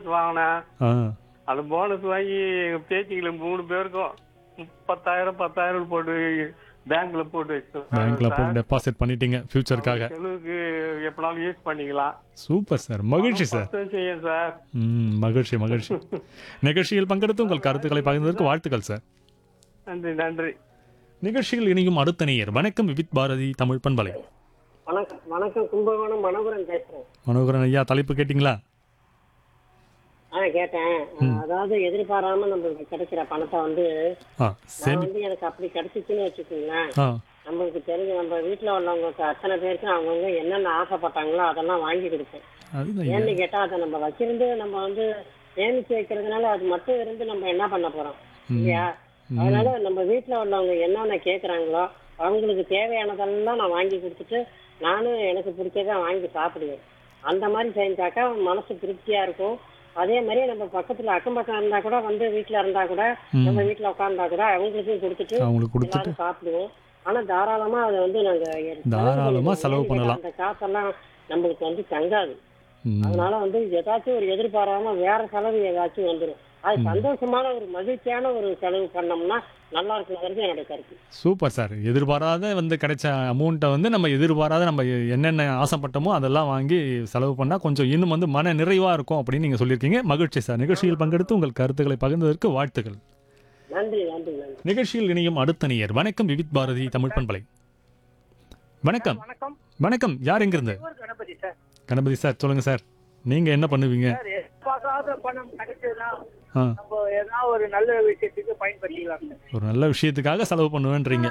வாங்கினேன். ஆ அந்த போனஸ் வாங்கி எங்க பேத்திங்களுக்கு 3 பேருக்கும் 10,000 போட்டு பேங்க்ல போட்டு பேங்க்ல வச்சிருக்காங்க போட்டு சார். டெபாசிட் பண்ணிட்டீங்க ஃபியூச்சருக்காக. செலவுக்கு எப்பனாலும் யூஸ் பண்ணிக்கலாம். சூப்பர் சார், மகிழ்ச்சி சார். பத்தும் செய்யும் சார். மகிழ்ச்சி மகிழ்ச்சி. நிகழ்ச்சியில் பங்கெடுத்து உங்கள் கருத்துக்களை பகிர்ந்ததற்கு வாழ்த்துக்கள் சார். நன்றி நன்றி. நிகழ்ச்சியில் இணையும் அடுத்த நேயர். வணக்கம் விவித் பாரதி தமிழ் பண்பலை. வணக்கம் வணக்கம், கும்பகோணம் மனோகரன் பேசுறேன். மனோகரன் ஐயா, தலைப்பு கேட்டிங்களா? கேட்டேன். அதாவது எதிர்பாராம நம்மளுக்கு கிடைக்கிற பணத்தை வந்து ஆ நான் சேமி வந்து எனக்கு அப்படி கிடைச்சிச்சுன்னு வச்சுக்கோங்களேன். ஆ நம்மளுக்கு தெரிஞ்ச நம்ம வீட்டுல உள்ளவங்களுக்கு அத்தனை பேருக்கு அவங்கவுங்க என்னென்ன ஆசைப்பட்டாங்களோ அதெல்லாம் வாங்கி கொடுப்பேன். அதுதான் ஐயா. ஏன்னு கேட்டா அதை நம்ம வச்சிருந்து நம்ம வந்து சேமிச்சு வைக்கிறதுனால அது மட்டும் இருந்து நம்ம என்ன பண்ண போறோம் இல்லையா? அதனால நம்ம வீட்டுல உள்ளவங்க என்னென்ன கேக்குறாங்களோ அவங்களுக்கு தேவையானதெல்லாம் நான் வாங்கி கொடுத்துட்டு நானும் எனக்கு பிடிச்சதை வாங்கி சாப்பிடுவேன். அந்த மாதிரி செஞ்சாக்கா மனசு திருப்தியா இருக்கும். அதே மாதிரி நம்ம பக்கத்துல அக்கம் பக்கம் இருந்தா கூட வந்து வீட்டுல இருந்தா கூட நம்ம வீட்டுல உட்கார்ந்தா கூட அவங்களுக்கும் கொடுத்துட்டு அவங்களுக்கு கொடுத்துட்டு எல்லாரும் சாப்பிடுவோம். ஆனா தாராளமா அதை வந்து நாங்க தாராளமா செலவு பண்ணலாம். அந்த காசெல்லாம் நம்மளுக்கு வந்து தங்காது. ம். அதனால வந்து ஏதாச்சும் ஒரு எதிர்பாராம வேற செலவு ஏதாச்சும் வந்துடும். அது சந்தோஷமான ஒரு மகிழ்ச்சியான ஒரு செலவு பண்ணோம்னா நல்லா இருக்குங்கிறது என்னோட கருத்து. Super sir. எதிர்பாராத கிடைச்ச அமௌண்ட்டை நம்ம எதிர்பாராத நம்ம என்னென்ன ஆசைப்பட்டோமோ அதெல்லாம் வாங்கி செலவு பண்ணால் கொஞ்சம் இன்னும் மன நிறைவாக இருக்கும் அப்படின்னு நீங்கள் சொல்லியிருக்கீங்க. மகிழ்ச்சி சார். நிகழ்ச்சியில் பங்கெடுத்து உங்கள் கருத்துக்களை பகிர்ந்ததற்கு வாழ்த்துக்கள். நன்றி நன்றி நன்றி. நிகழ்ச்சியில் இணையும் அடுத்த நேயர். வணக்கம் விவித் பாரதி தமிழ் பண்பலை. வணக்கம். வணக்கம் வணக்கம். யார் எங்கிருந்து? கணபதி சார். கணபதி சார், சொல்லுங்க சார். நீங்க என்ன பண்ணுவீங்க? சார், எதிர்பார்க்காத பணம் கிடைச்சதுன்னா ஆ, நம்ம ஏதாவது ஒரு நல்ல விஷயத்துக்கு பயன்படுத்திக்கலாம் சார். ஒரு நல்ல விஷயத்துக்காக செலவு பண்ணுவேன்றீங்க.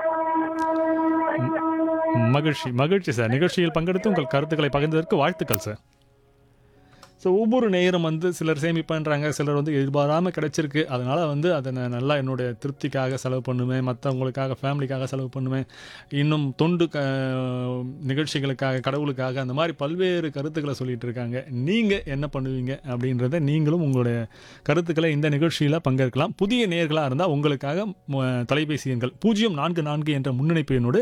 மகிழ்ச்சி மகிழ்ச்சி சார். நிகழ்ச்சியில் பங்கெடுத்து உங்கள் கருத்துக்களை பகிர்ந்ததற்கு வாழ்த்துக்கள் சார். ஸோ ஒவ்வொரு நேரம் சிலர் சேமிப்புன்றாங்க, சிலர் எதிர்பாராமல் கிடைச்சிருக்கு, அதனால் அதை நான் நல்லா என்னுடைய திருப்திக்காக செலவு பண்ணுவேன், மற்றவங்களுக்காக ஃபேமிலிக்காக செலவு பண்ணுவேன், இன்னும் தொண்டு நிகழ்ச்சிகளுக்காக, கடவுளுக்காக, அந்த மாதிரி பல்வேறு கருத்துக்களை சொல்லிட்டு இருக்காங்க. நீங்கள் என்ன பண்ணுவீங்க அப்படின்றத நீங்களும் உங்களுடைய கருத்துக்களை இந்த நிகழ்ச்சியில் பங்கேற்கலாம். புதிய நேயர்களாக இருந்தால் உங்களுக்காக தொலைபேசி எண்கள் 044 என்ற முன்னணிப்பு எண்ணோடு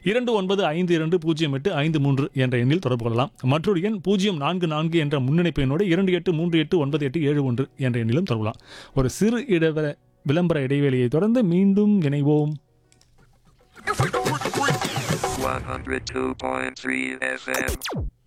29520853 என்ற எண்ணில் தொடர்பு கொள்ளலாம். மற்றொரு எண் 044 என்ற முன்னணிப்பு எண்ணோடு 28389871 என்ற எண்ணிலும் தொடரலாம். ஒரு சிறு விளம்பர இடைவெளியை தொடர்ந்து மீண்டும் இணைவோம். 102.3 FM